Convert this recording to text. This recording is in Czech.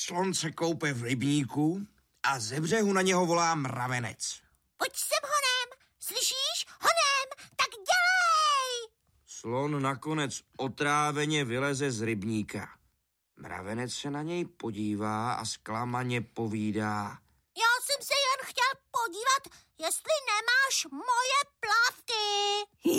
Slon se koupe v rybníku a ze břehu na něho volá mravenec. Pojď sem honem, slyšíš? Honem, tak dělej! Slon nakonec otráveně vyleze z rybníka. Mravenec se na něj podívá a zklamaně povídá. Já jsem se jen chtěl podívat, jestli nemáš moje plavky.